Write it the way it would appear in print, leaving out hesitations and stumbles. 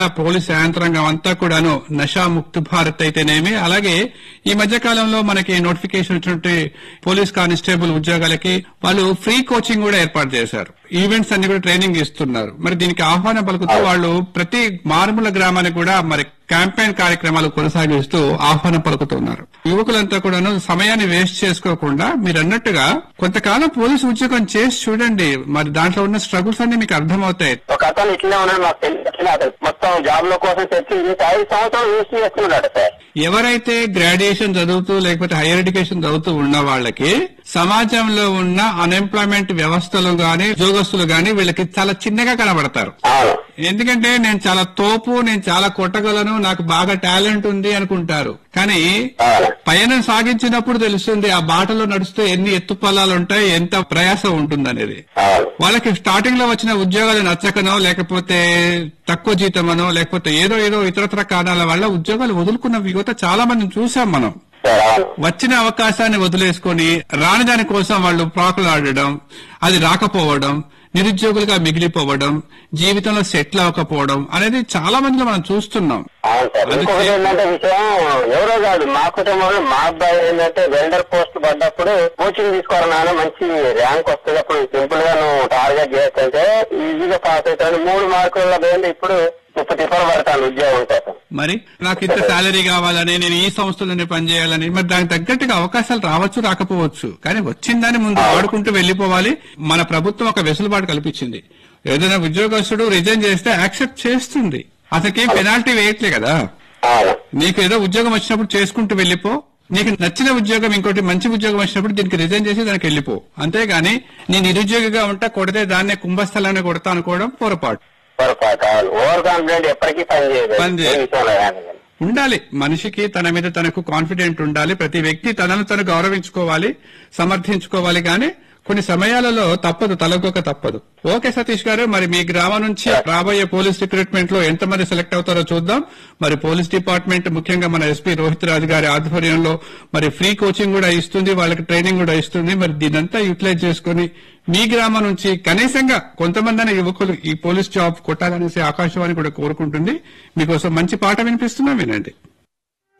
Police యంత్రాంగం అంతా కూడాను నషాముక్త భారత్ అయితేనేమి, అలాగే ఈ మధ్య కాలంలో మనకి నోటిఫికేషన్ వచ్చినట్టు పోలీస్ కానిస్టేబుల్ ఉద్యోగాలకి వాళ్ళు ఫ్రీ కోచింగ్ కూడా ఏర్పాటు చేశారు. ఈవెంట్స్ అన్ని కూడా ట్రైనింగ్ ఇస్తున్నారు. మరి దీనికి ఆహ్వానం పలుకుతూ వాళ్ళు ప్రతి మారుమూల గ్రామానికి కూడా మరి క్యాంపెయిన్ కార్యక్రమాలు కొనసాగిస్తూ ఆహ్వానం పలుకుతున్నారు. యువకులంతా కూడాను సమయాన్ని వేస్ట్ చేసుకోకుండా మీరు అన్నట్టుగా కొంతకాలం పోలీసు ఉద్యోగం చేసి చూడండి. మరి దాంట్లో ఉన్న స్ట్రగుల్స్ అన్ని మీకు అర్థమవుతాయి. ఒక అతను ఇట్లనే ఉన్నాడు, మాకు తెలిసిన మొత్తం జాబ్ లో కోసం తెచ్చి 5 సంవత్సరాలు యూజ్ చేస్తున్నాడు సార్. ఎవరైతే గ్రాడ్యుయేషన్ చదువుతూ లేకపోతే హైయర్ ఎడ్యుకేషన్ చదువుతూ ఉన్న వాళ్ళకి సమాజంలో ఉన్న అన్ఎంప్లాయ్మెంట్ వ్యవస్థలు గాని ఉద్యోగస్తులు గాని వీళ్ళకి చాలా చిన్నగా కనబడతారు. ఎందుకంటే నేను చాలా తోపు, నేను చాలా కొట్టగలను, నాకు బాగా టాలెంట్ ఉంది అనుకుంటారు. కానీ పయనం సాగించినప్పుడు తెలుస్తుంది ఆ బాటలో నడుస్తూ ఎన్ని ఎత్తుపల్లాలు ఉంటాయి, ఎంత ప్రయాసం ఉంటుందనేది. వాళ్ళకి స్టార్టింగ్ లో వచ్చిన ఉద్యోగాలు నచ్చకనో లేకపోతే తక్కువ జీతమనో లేకపోతే ఏదో ఇతరత్ర కారణాల వల్ల ఉద్యోగాలు వదులుకున్న యువత చాలా మందిని చూసాం మనం. వచ్చిన అవకాశాన్ని వదిలేసుకుని రాని దాని కోసం వాళ్ళు ప్రాకులాడడం, అది రాకపోవడం, నిరుద్యోగులుగా మిగిలిపోవడం, జీవితంలో సెటిల్ అవ్వకపోవడం అనేది చాలా మందిలో మనం చూస్తున్నాం. ఏంటంటే విషయం ఎవరో కాదు, మా కుటుంబంలో మా అబ్బాయి ఏంటంటే వెల్డర్ పోస్ట్ పడ్డప్పుడు కోచింగ్ తీసుకోవాలన్నా మంచి ర్యాంక్ వస్తుంది, అప్పుడు సింపుల్ గా నువ్వు టార్గెట్ చేస్తుంటే ఈజీగా పాస్ అవుతాను. 3 మార్కుల పోయింది, ఇప్పుడు 30 టిఫర్ పడతాను ఉద్యోగం కోసం. మరి నాకు ఇంత శాలరీ కావాలని, నేను ఈ సంస్థలోనే పనిచేయాలని, మరి దానికి తగ్గట్టుగా అవకాశాలు రావచ్చు రాకపోవచ్చు, కానీ వచ్చిందని ముందు వాడుకుంటూ వెళ్లిపోవాలి. మన ప్రభుత్వం ఒక వెసులుబాటు కల్పించింది. ఏదైనా ఉద్యోగస్తుడు రిజైన్ చేస్తే యాక్సెప్ట్ చేస్తుంది, అతనికి పెనాల్టీ వేయట్లే కదా. నీకు ఏదో ఉద్యోగం వచ్చినప్పుడు చేసుకుంటూ వెళ్లిపో, నీకు నచ్చిన ఉద్యోగం ఇంకోటి మంచి ఉద్యోగం వచ్చినప్పుడు దీనికి రిజైన్ చేసి దానికి వెళ్లిపో. అంతేగాని నేను నిరుద్యోగిగా ఉంటా, కొడితే దాన్నే కుంభస్థలాన్ని కొడతా అనుకోవడం పొరపాటు. ఓవర్ కాన్ఫిడెంట్ ఎప్పటికీ పనిచేయదు. ఉండాలి మనిషికి, తన మీద తనకు కాన్ఫిడెంట్ ఉండాలి. ప్రతి వ్యక్తి తనను తను గౌరవించుకోవాలి, సమర్థించుకోవాలి. కానీ కొన్ని సమయాలలో తప్పదు, తలకొక తప్పదు. ఓకే సతీష్ గారు, మరి మీ గ్రామం నుంచి రాబోయే పోలీస్ రిక్రూట్మెంట్ లో ఎంతమంది సెలెక్ట్ అవుతారో చూద్దాం. మరి పోలీస్ డిపార్ట్మెంట్ ముఖ్యంగా మన ఎస్పీ రోహిత్ రాజు గారి ఆధ్వర్యంలో మరి ఫ్రీ కోచింగ్ కూడా ఇస్తుంది, వాళ్ళకి ట్రైనింగ్ కూడా ఇస్తుంది. మరి దీనంతా యూటిలైజ్ చేసుకుని మీ గ్రామం నుంచి కనీసంగా కొంతమంది యువకులు ఈ పోలీస్ జాబ్ కొట్టాలనేసి ఆకాశవాణి కూడా కోరుకుంటుంది. మీకోసం మంచి పాట వినిపిస్తున్నా, వినండి.